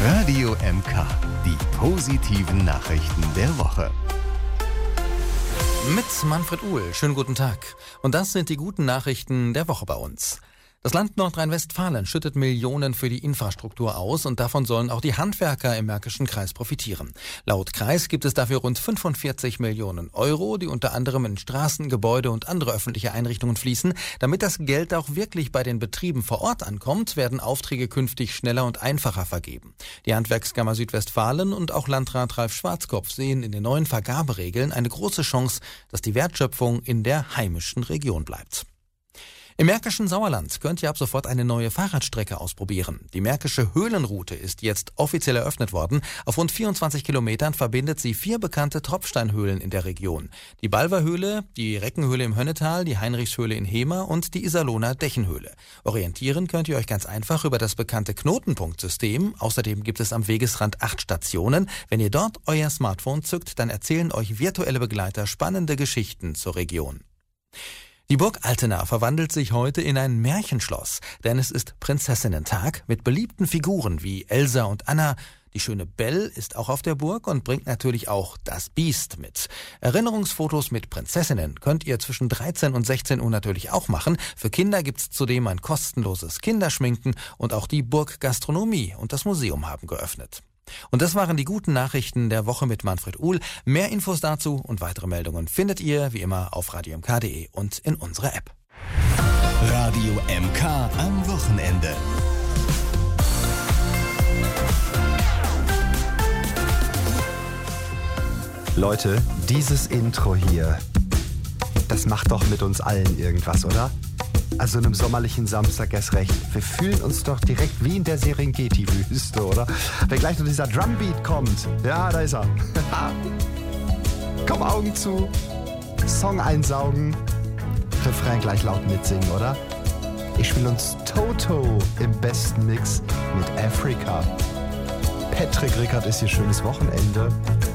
Radio MK, die positiven Nachrichten der Woche. Mit Manfred Uhl. Schönen guten Tag. Und das sind die guten Nachrichten der Woche bei uns. Das Land Nordrhein-Westfalen schüttet Millionen für die Infrastruktur aus und davon sollen auch die Handwerker im Märkischen Kreis profitieren. Laut Kreis gibt es dafür rund 45 Millionen Euro, die unter anderem in Straßen, Gebäude und andere öffentliche Einrichtungen fließen. Damit das Geld auch wirklich bei den Betrieben vor Ort ankommt, werden Aufträge künftig schneller und einfacher vergeben. Die Handwerkskammer Südwestfalen und auch Landrat Ralf Schwarzkopf sehen in den neuen Vergaberegeln eine große Chance, dass die Wertschöpfung in der heimischen Region bleibt. Im Märkischen Sauerland könnt ihr ab sofort eine neue Fahrradstrecke ausprobieren. Die Märkische Höhlenroute ist jetzt offiziell eröffnet worden. Auf rund 24 Kilometern verbindet sie 4 bekannte Tropfsteinhöhlen in der Region. Die Balverhöhle, die Reckenhöhle im Hönnetal, die Heinrichshöhle in Hemer und die Iserlohner Dächenhöhle. Orientieren könnt ihr euch ganz einfach über das bekannte Knotenpunktsystem. Außerdem gibt es am Wegesrand 8 Stationen. Wenn ihr dort euer Smartphone zückt, dann erzählen euch virtuelle Begleiter spannende Geschichten zur Region. Die Burg Altena verwandelt sich heute in ein Märchenschloss, denn es ist Prinzessinnentag mit beliebten Figuren wie Elsa und Anna. Die schöne Belle ist auch auf der Burg und bringt natürlich auch das Biest mit. Erinnerungsfotos mit Prinzessinnen könnt ihr zwischen 13 und 16 Uhr natürlich auch machen. Für Kinder gibt's zudem ein kostenloses Kinderschminken und auch die Burggastronomie und das Museum haben geöffnet. Und das waren die guten Nachrichten der Woche mit Manfred Uhl. Mehr Infos dazu und weitere Meldungen findet ihr wie immer auf radiomk.de und in unserer App. Radio MK am Wochenende. Leute, dieses Intro hier, das macht doch mit uns allen irgendwas, oder? Also einem sommerlichen Samstag erst recht. Wir fühlen uns doch direkt wie in der Serengeti-Wüste, oder? Wenn gleich noch dieser Drumbeat kommt. Ja, da ist er. Komm, Augen zu. Song einsaugen. Refrain gleich laut mitsingen, oder? Ich spiele uns Toto im besten Mix mit Africa. Patrick Rickard ist hier schönes Wochenende.